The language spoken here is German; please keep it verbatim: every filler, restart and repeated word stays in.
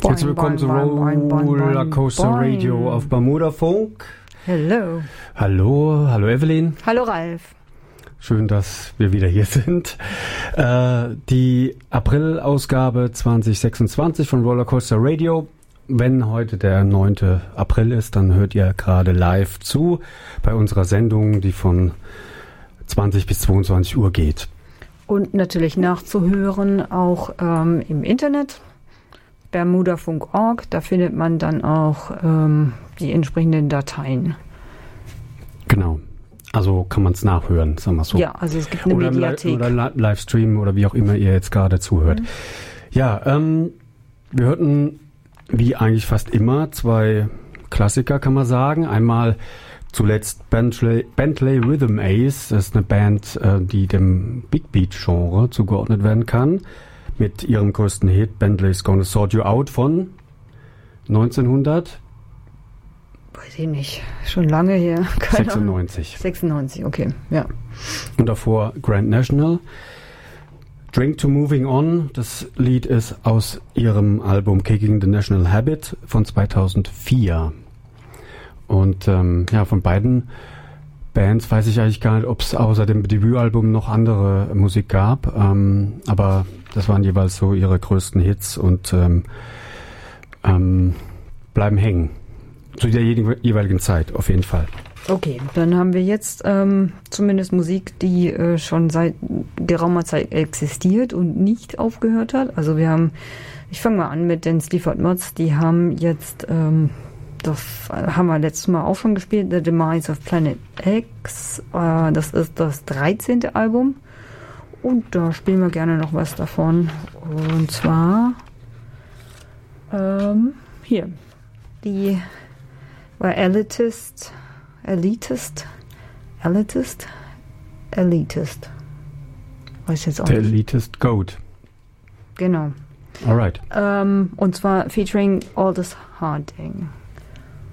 Herzlich willkommen zu Rollercoaster Radio auf Bermuda Funk. Hallo. Hallo, hallo Evelyn. Hallo Ralf. Schön, dass wir wieder hier sind. Äh, die April-Ausgabe zwanzig sechsundzwanzig von Rollercoaster Radio. Wenn heute der neunte April ist, dann hört ihr gerade live zu bei unserer Sendung, die von zwanzig bis zweiundzwanzig Uhr geht. Und natürlich nachzuhören auch ähm, im Internet, bermudafunk punkt org. Da findet man dann auch ähm, die entsprechenden Dateien. Genau. Also kann man es nachhören, sagen wir so. Ja, also es gibt eine oder Mediathek. Oder li- Livestream oder wie auch immer ihr jetzt gerade zuhört. Mhm. Ja, ähm, wir hörten wie eigentlich fast immer zwei Klassiker, kann man sagen. Einmal zuletzt Bentley, Bentley Rhythm Ace. Das ist eine Band, äh, die dem Big Beat-Genre zugeordnet werden kann. Mit ihrem größten Hit Bentley's Gonna Sort You Out von neunzehnhundert. Weiß ich nicht. Schon lange her. Keine sechsundneunzig. Ahnung. sechsundneunzig, okay. Ja. Und davor Grand National. Drink to Moving On. Das Lied ist aus ihrem Album Kicking the National Habit von zweitausendvier. Und ähm, ja, von beiden Bands weiß ich eigentlich gar nicht, ob es außer dem Debütalbum noch andere Musik gab. Ähm, aber das waren jeweils so ihre größten Hits und ähm, ähm, bleiben hängen. Zu der jeweiligen Zeit, auf jeden Fall. Okay, dann haben wir jetzt ähm, zumindest Musik, die äh, schon seit geraumer Zeit existiert und nicht aufgehört hat. Also wir haben, ich fange mal an mit den Sleaford Mods, die haben jetzt, ähm, das haben wir letztes Mal auch schon gespielt, The Demise of Planet X. Äh, das ist das dreizehnte Album und da spielen wir gerne noch was davon. Und zwar ähm, hier, die war Elitist. Elitist? Elitist? Elitist. Weiß jetzt auch Der nicht. Elitist Goat. Genau. Alright. Ähm, und zwar featuring Aldous Harding.